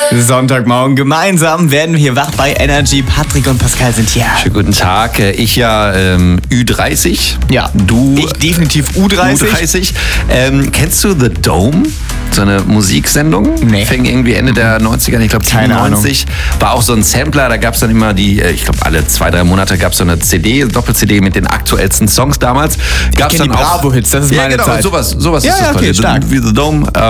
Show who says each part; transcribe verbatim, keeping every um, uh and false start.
Speaker 1: Sonntagmorgen gemeinsam werden wir hier wach bei Energy. Patrick und Pascal sind hier.
Speaker 2: Schönen guten Tag. Ich ja ähm, Ü dreißig.
Speaker 1: Ja.
Speaker 2: Du
Speaker 1: Ich definitiv U dreißig.
Speaker 2: U dreißig. Ähm, kennst du The Dome? So eine Musiksendung.
Speaker 1: Nee.
Speaker 2: Fing irgendwie Ende der neunziger an, ich glaube siebenundneunzig. War auch so ein Sampler, da gab es dann immer die, ich glaube alle zwei, drei Monate gab es so eine C D, Doppel-C D mit den aktuellsten Songs damals. Gab's
Speaker 1: Ich kenn
Speaker 2: dann
Speaker 1: die
Speaker 2: auch
Speaker 1: Bravo-Hits, das ist
Speaker 2: ja,
Speaker 1: meine
Speaker 2: genau,
Speaker 1: Zeit.
Speaker 2: sowas, sowas
Speaker 1: Ja,
Speaker 2: ist
Speaker 1: ja,
Speaker 2: das
Speaker 1: okay,
Speaker 2: quasi.
Speaker 1: stark.
Speaker 2: Wie The Dome.